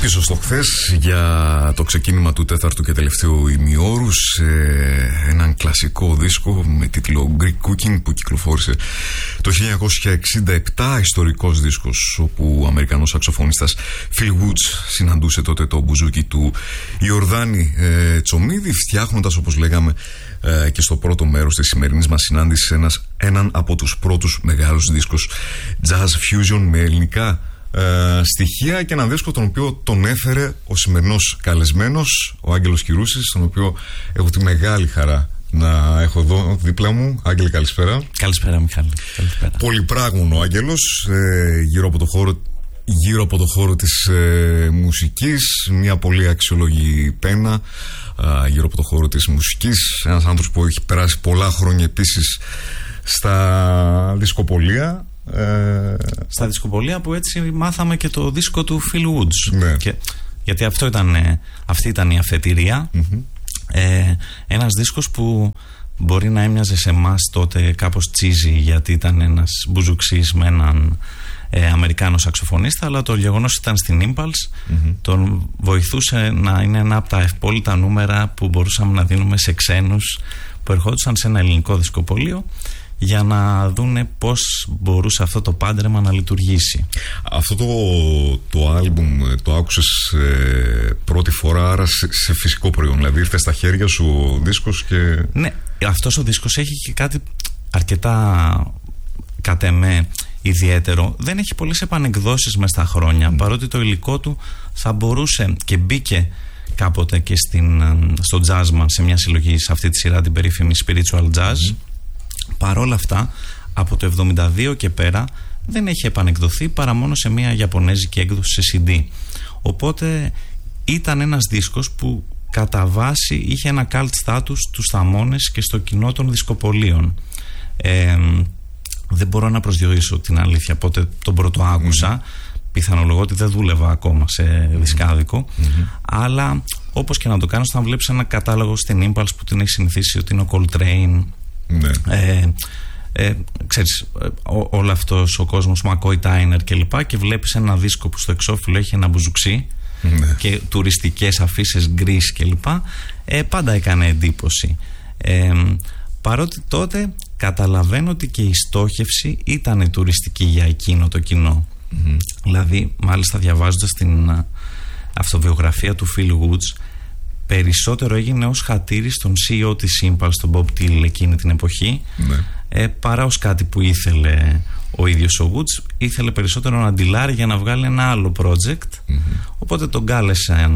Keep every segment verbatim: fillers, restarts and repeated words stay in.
Πίσω στο χθες για το ξεκίνημα του τέταρτου και τελευταίου ημιώρου σε έναν κλασικό δίσκο με τίτλο Greek Cooking που κυκλοφόρησε το χίλια εννιακόσια εξήντα επτά, ιστορικός δίσκος όπου ο Αμερικανός σαξοφωνίστας Phil Woods συναντούσε τότε το μπουζούκι του Ιορδάνη ε, Τσομίδη, φτιάχνοντας, όπως λέγαμε ε, και στο πρώτο μέρος της σημερινής μας συνάντησης, ένας, έναν από τους πρώτους μεγάλους δίσκους jazz fusion με ελληνικά Uh, στοιχεία και έναν δίσκο τον οποίο τον έφερε ο σημερινός καλεσμένος, ο Άγγελος Κυρούσης, τον οποίο έχω τη μεγάλη χαρά να έχω εδώ δίπλα μου. Άγγελε, καλησπέρα. Καλησπέρα, Μιχάλη. Καλησπέρα. Πολυπράγμονο ο Άγγελος, ε, γύρω από το χώρο, γύρω από το χώρο της ε, μουσικής, μια πολύ αξιόλογη πένα ε, γύρω από το χώρο της μουσικής, ένας άνθρωπος που έχει περάσει πολλά χρόνια επίσης στα δισκοπολία. Ε... Στα δισκοπολία που έτσι μάθαμε και το δίσκο του Phil Woods. Ναι. Και, γιατί αυτό ήταν, αυτή ήταν η αφετηρία. Mm-hmm. ε, Ένας δίσκος που μπορεί να έμοιαζε σε εμάς τότε κάπως τσίζι, γιατί ήταν ένας μπουζουξής με έναν ε, Αμερικάνο σαξοφωνίστα, αλλά το γεγονός ήταν στην Impulse. Mm-hmm. Τον βοηθούσε να είναι ένα από τα ευπόλυτα νούμερα που μπορούσαμε να δίνουμε σε ξένους που ερχόντουσαν σε ένα ελληνικό δισκοπολείο για να δούνε πώς μπορούσε αυτό το πάντρεμα να λειτουργήσει. Αυτό το, το άλμπουμ το άκουσες ε, πρώτη φορά άρα σε, σε φυσικό προϊόν, δηλαδή ήρθε στα χέρια σου ο δίσκος και... Ναι, αυτός ο δίσκος έχει και κάτι αρκετά κατ' εμέ ιδιαίτερο. Δεν έχει πολλές επανεκδόσεις μες στα χρόνια, mm. παρότι το υλικό του θα μπορούσε και μπήκε κάποτε και στην, στο Jazzman, σε μια συλλογή σε αυτή τη σειρά, την περίφημη Spiritual Jazz. Mm. Παρόλα αυτά, από το εβδομήντα δύο και πέρα δεν έχει επανεκδοθεί παρά μόνο σε μια ιαπωνέζικη έκδοση σε σι ντι. Οπότε ήταν ένας δίσκος που κατά βάση είχε ένα cult status στους θαμώνες και στο κοινό των δισκοπολίων. Ε, δεν μπορώ να προσδιορίσω την αλήθεια πότε τον πρώτο άκουσα. Mm-hmm. Πιθανολογώ ότι δεν δούλευα ακόμα σε δισκάδικο. Mm-hmm. Αλλά όπως και να το κάνεις, όταν βλέπεις ένα κατάλογο στην Impulse που την έχει συνηθίσει ότι είναι ο Coltrane, ναι. ε, ε, ξέρεις, ό, όλο αυτός ο κόσμος, McCoy Tyner και λοιπά, και βλέπεις ένα δίσκο που στο εξώφυλλο έχει ένα μπουζουξί, ναι, και τουριστικές αφίσες γκρις και λοιπά, ε, πάντα έκανε εντύπωση. ε, παρότι τότε καταλαβαίνω ότι και η στόχευση ήταν τουριστική για εκείνο το κοινό. Mm-hmm. Δηλαδή, μάλιστα διαβάζοντας την αυτοβιογραφία του Phil Woods, περισσότερο έγινε ως χατήρι στον σι ι ο της Impulse, τον Bob Thiel, εκείνη την εποχή, ναι, ε, παρά ως κάτι που ήθελε ο ίδιος ο Woods. Ήθελε περισσότερο να ντυλάρει για να βγάλει ένα άλλο project. Mm-hmm. Οπότε τον κάλεσε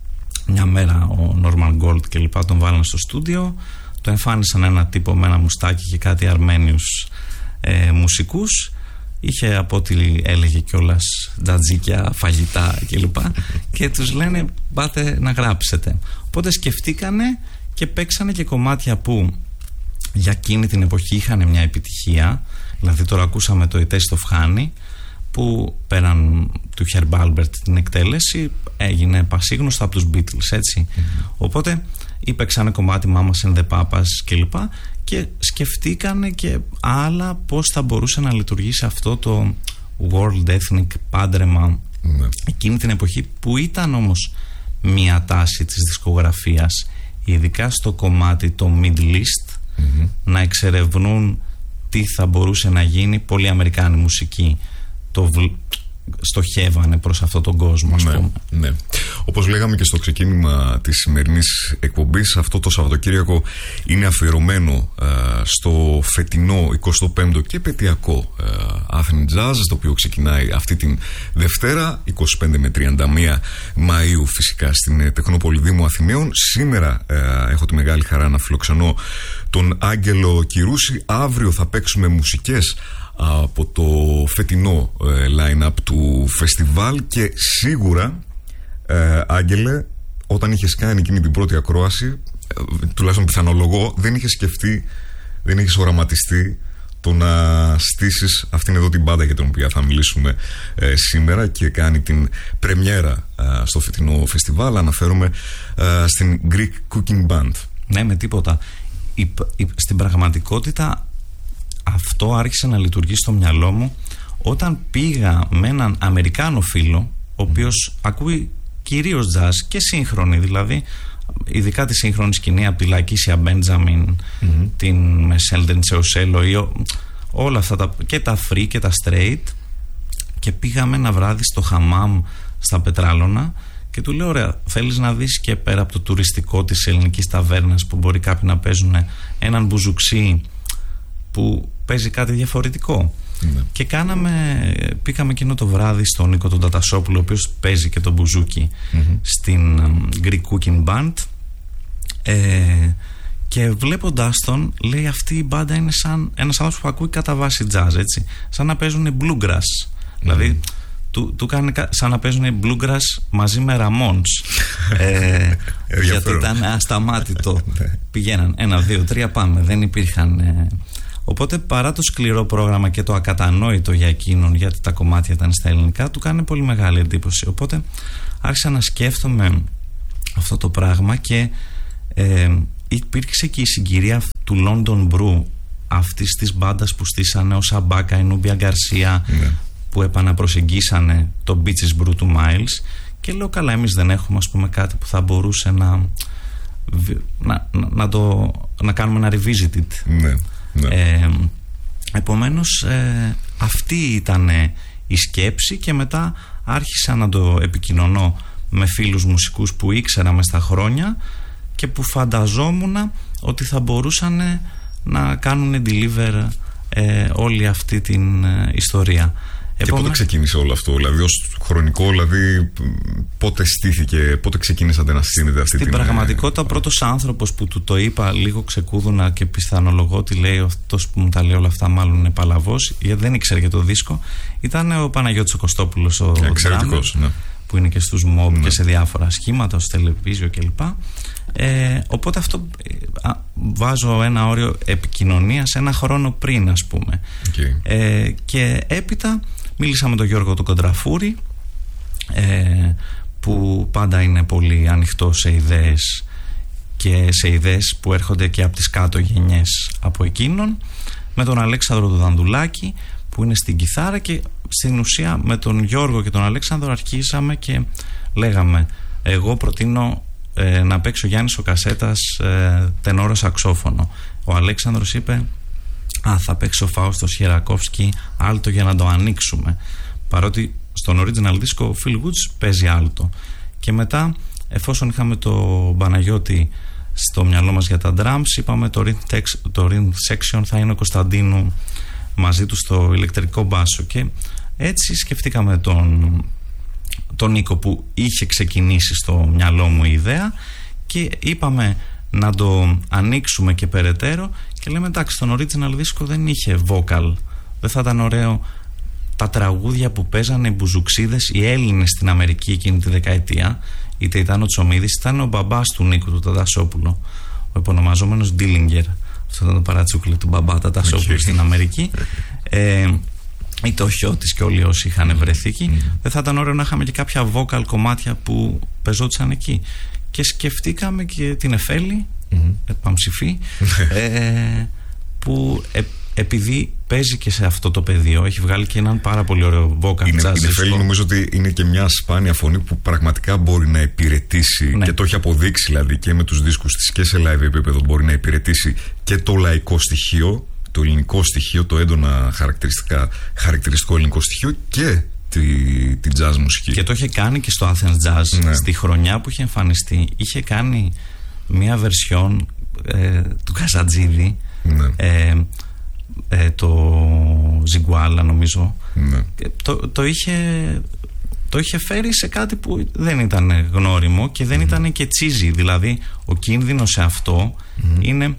μια μέρα ο Norman Gold και λοιπά, τον βάλανε στο στούντιο, το εμφάνισαν ένα τύπο με ένα μουστάκι και κάτι Αρμένιους ε, μουσικούς. Είχε, από ό,τι έλεγε κιόλας, τζατζίκια, φαγητά κλπ. Και τους λένε πάτε να γράψετε. Οπότε σκεφτήκανε και παίξανε και κομμάτια που για εκείνη την εποχή είχαν μια επιτυχία. Δηλαδή τώρα ακούσαμε το A Taste of Honey, που πέραν του Herb Alpert την εκτέλεση έγινε πασίγνωστο από τους Beatles, έτσι. Mm-hmm. Οπότε ή παίξανε κομμάτι Mamas and the Papas κλπ. Και σκεφτήκανε και άλλα πώς θα μπορούσε να λειτουργήσει αυτό το world ethnic πάντρεμα, ναι, εκείνη την εποχή, που ήταν όμως μια τάση της δισκογραφίας, ειδικά στο κομμάτι το Middle East, mm-hmm, να εξερευνούν τι θα μπορούσε να γίνει. Πολλοί Αμερικάνοι μουσικοί το βλ... στοχεύανε προς αυτόν τον κόσμο, ας ναι, πούμε. Ναι. Όπως λέγαμε και στο ξεκίνημα της σημερινής εκπομπής, αυτό το Σαββατοκύριακο είναι αφιερωμένο α, στο φετινό εικοστό πέμπτο και επαιτειακό Athens Jazz, το οποίο ξεκινάει αυτή την Δευτέρα είκοσι πέντε με τριάντα μία Μαΐου, φυσικά στην Τεχνόπολη Δήμου Αθηναίων. Σήμερα α, έχω τη μεγάλη χαρά να φιλοξενώ τον Άγγελο Κυρούση. Αύριο θα παίξουμε μουσικές από το φετινό ε, line-up του φεστιβάλ και σίγουρα, ε, Άγγελε, όταν είχες κάνει εκείνη την πρώτη ακρόαση, ε, τουλάχιστον πιθανολογώ, δεν είχες σκεφτεί, δεν είχες οραματιστεί το να στήσεις αυτήν εδώ την μπάντα για την οποία θα μιλήσουμε ε, σήμερα και κάνει την πρεμιέρα ε, στο φετινό φεστιβάλ. Αναφέρομαι ε, στην Greek Cooking Band. Ναι, με τίποτα. Η, η, στην πραγματικότητα αυτό άρχισε να λειτουργεί στο μυαλό μου όταν πήγα με έναν Αμερικάνο φίλο, ο οποίος mm. ακούει κυρίως jazz και σύγχρονη, δηλαδή ειδικά τη σύγχρονη σκηνή από τη Λακίσια Μπέντζαμιν, mm-hmm. την Μεσέλντεν Τσεοσέλο ή όλα αυτά τα, και τα free και τα straight, και πήγαμε ένα βράδυ στο χαμάμ στα Πετράλωνα και του λέω: ωραία, θέλεις να δεις και πέρα από το τουριστικό της ελληνικής ταβέρνας που μπορεί κάποιοι να παίζουν έναν μπουζουξί που παίζει κάτι διαφορετικό? Ναι. Και κάναμε, πήγαμε εκείνο το βράδυ στον Νίκο τον Τατασόπουλο, ο οποίος παίζει και τον μπουζούκι mm-hmm. στην Greek Cooking Band, ε, και βλέποντάς τον λέει: αυτή η μπάντα είναι σαν ένας άνθρωπος που ακούει κατά βάση jazz, έτσι, σαν να παίζουν bluegrass, mm-hmm. δηλαδή του, του κάνει σαν να παίζουν bluegrass μαζί με Ramones, ε, γιατί ήταν ασταμάτητο. Πηγαίναν ένα, δύο, τρία, πάμε, δεν υπήρχαν ε, οπότε παρά το σκληρό πρόγραμμα και το ακατανόητο για εκείνον, γιατί τα κομμάτια ήταν στα ελληνικά, του κάνει πολύ μεγάλη εντύπωση. Οπότε άρχισα να σκέφτομαι αυτό το πράγμα και ε, υπήρξε και η συγκυρία του London Brew, αυτής της μπάντας που στήσανε ο Σαμπάκα, η Νούμπια Γκαρσία, ναι. που επαναπροσεγγίσανε το Beaches Brew του Miles, και λέω: καλά, εμείς δεν έχουμε, ας πούμε, κάτι που θα μπορούσε να να, να, να, το, να κάνουμε ένα revisited. Ναι. Ναι. Ε, επομένως ε, αυτή ήταν η σκέψη, και μετά άρχισα να το επικοινωνώ με φίλους μουσικούς που ήξερα μες στα χρόνια και που φανταζόμουν ότι θα μπορούσαν να κάνουν deliver ε, όλη αυτή την ε, ιστορία. Και Επόμε... πότε ξεκίνησε όλο αυτό, δηλαδή ως χρονικό, δηλαδή πότε στήθηκε, πότε ξεκίνησατε να στείνετε αυτή την... Στην πραγματικότητα ο πρώτος άνθρωπος που του το είπα λίγο ξεκούδουνα και πιθανολογώ ότι λέει αυτός που μου τα λέει όλα αυτά μάλλον είναι παλαβός, γιατί δεν ήξερε για το δίσκο, ήταν ο Παναγιώτης ο Κωστόπουλος, ο Εξαιρετικός, ναι. που είναι και στους Mob, ναι. και σε διάφορα σχήματα, στο Τελεβίζιο κλπ. Ε, οπότε αυτό α, βάζω ένα όριο επικοινωνίας ένα χρόνο πριν, ας πούμε. Okay. Ε, και έπειτα μίλησα με τον Γιώργο τον Κοντραφούρη, ε, που πάντα είναι πολύ ανοιχτό σε ιδέες, και σε ιδέες που έρχονται και από τις κάτω γενιές από εκείνον, με τον Αλέξανδρο τον Δανδουλάκη που είναι στην κιθάρα, και στην ουσία με τον Γιώργο και τον Αλέξανδρο αρχίσαμε και λέγαμε: εγώ προτείνω ε, να παίξει ο Γιάννης ο Κασέτας ε, τενόρο σαξόφωνο. Ο Αλέξανδρος είπε: α, θα παίξει ο Φάουστος Χερακόφσκι άλτο για να το ανοίξουμε, παρότι στον original disco ο Phil Woods παίζει άλτο. Και μετά, εφόσον είχαμε το Παναγιώτη στο μυαλό μας για τα drums, είπαμε το rhythm, text, το rhythm section θα είναι ο Κωνσταντίνου μαζί του στο ηλεκτρικό μπάσο, και έτσι σκεφτήκαμε τον, τον Νίκο που είχε ξεκινήσει στο μυαλό μου η ιδέα, και είπαμε να το ανοίξουμε και περαιτέρω, και λέμε: εντάξει, τον original disco δεν είχε vocal, δεν θα ήταν ωραίο τα τραγούδια που παίζανε οι μπουζουξίδες οι Έλληνες στην Αμερική εκείνη τη δεκαετία, είτε ήταν ο Τσομίδης, ήταν ο μπαμπάς του Νίκου του Τατασόπουλο, ο επωνομαζόμενος Ντίλιγκερ. Αυτό ήταν το παρατσούκλι του μπαμπά Τατασόπουλου okay. στην Αμερική. ε, ή το Χιώτης και όλοι όσοι είχαν βρεθεί εκεί. Mm. Δεν θα ήταν ωραίο να είχαμε και κάποια vocal κομμάτια που πεζόντουσαν εκεί? Και σκεφτήκαμε και την Εφέλη, mm-hmm. Παμψηφή, ε, που ε, επειδή παίζει και σε αυτό το πεδίο, έχει βγάλει και έναν πάρα πολύ ωραίο vocal είναι, jazz. Η Εφέλη νομίζω ότι είναι και μια σπάνια φωνή που πραγματικά μπορεί να υπηρετήσει, ναι. και το έχει αποδείξει δηλαδή και με τους δίσκους της και σε live επίπεδο, μπορεί να υπηρετήσει και το λαϊκό στοιχείο, το ελληνικό στοιχείο, το έντονα χαρακτηριστικά, χαρακτηριστικό ελληνικό στοιχείο, και τη, τη jazz μουσική. Και το είχε κάνει και στο Athens Jazz, ναι. στη χρονιά που είχε εμφανιστεί. Είχε κάνει μια βερσιόν ε, του Καζατζίδη, ναι. ε, ε, το Ζιγκουάλα νομίζω, ναι. το, το, είχε, το είχε φέρει σε κάτι που δεν ήταν γνώριμο και δεν mm. ήταν και τσίζι. Δηλαδή ο κίνδυνος σε αυτό mm. είναι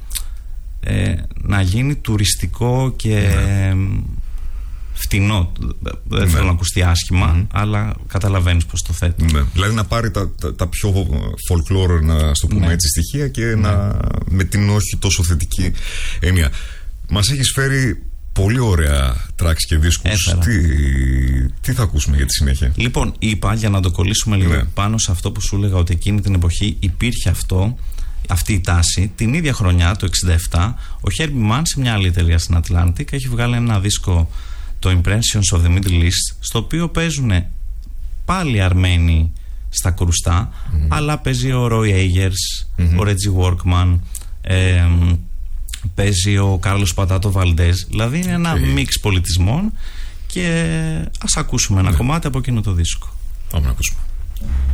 ε, να γίνει τουριστικό και ναι. φτηνό. Δεν ναι. θέλω να ακουστεί άσχημα, mm. αλλά καταλαβαίνεις πως το θέτω. Ναι. Δηλαδή να πάρει τα, τα, τα πιο folklore, να στο πούμε ναι. έτσι, στοιχεία, και ναι. να, με την όχι τόσο θετική έννοια. Μας έχεις φέρει πολύ ωραία tracks και δίσκους. Τι, τι θα ακούσουμε για τη συνέχεια? Λοιπόν, είπα, για να το κολλήσουμε λίγο ναι. πάνω σε αυτό που σου έλεγα, ότι εκείνη την εποχή υπήρχε αυτό, αυτή η τάση. Την ίδια χρονιά, το εξήντα επτά, ο Herbie Mann σε μια άλλη εταιρεία στην Atlantic έχει βγάλει ένα δίσκο, το Impressions of the Middle East, στο οποίο παίζουν πάλι Αρμένοι στα κρουστά, mm-hmm. αλλά παίζει ο Roy Ayers, mm-hmm. ο Reggie Workman, ε, παίζει ο Κάρλος Πατάτο Βαλντές. Δηλαδή είναι ένα okay. μίξ πολιτισμών και ας ακούσουμε ένα yeah. κομμάτι από εκείνο το δίσκο. Πάμε να ακούσουμε.